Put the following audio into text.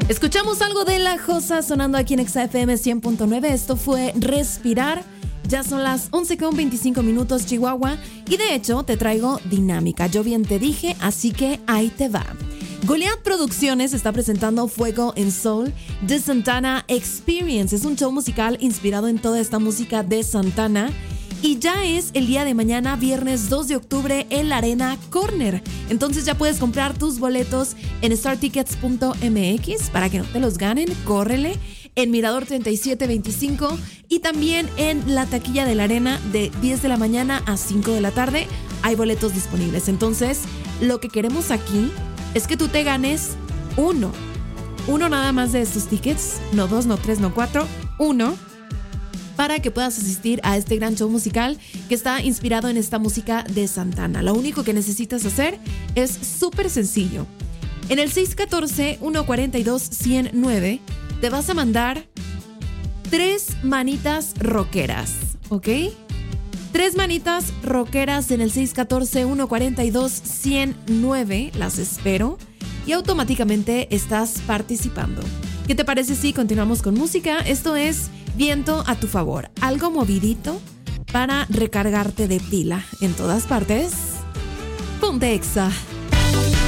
Escuchamos algo de La Josa sonando aquí en XFM 100.9. Esto fue Respirar. Ya son las 11:25 Chihuahua. Y de hecho te traigo dinámica. Yo bien te dije, así que ahí te va. Goliath Producciones está presentando Fuego en Soul de Santana Experience. Es un show musical inspirado en toda esta música de Santana. Y ya es el día de mañana, viernes 2 de octubre, en la Arena Corner. Entonces ya puedes comprar tus boletos en startickets.mx para que no te los ganen. Córrele en Mirador 3725 y también en la taquilla de la Arena de 10 de la mañana a 5 de la tarde. Hay boletos disponibles. Entonces, lo que queremos aquí es que tú te ganes uno nada más de estos tickets. No 2, no 3, no 4, uno, para que puedas asistir a este gran show musical que está inspirado en esta música de Santana. Lo único que necesitas hacer es súper sencillo. En el 614-142-109 te vas a mandar 3 manitas rockeras, ¿ok? 3 manitas rockeras en el 614-142-109. Las espero y automáticamente estás participando. ¿Qué te parece si continuamos con música? Esto es Viento a tu favor, algo movidito para recargarte de pila en todas partes. Ponte Exa.